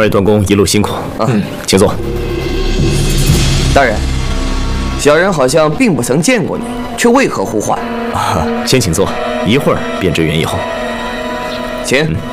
位段公一路辛苦啊，请坐。 大人，小人好像并不曾见过你，却为何呼唤？ 先请坐，一会儿便知缘由。 请。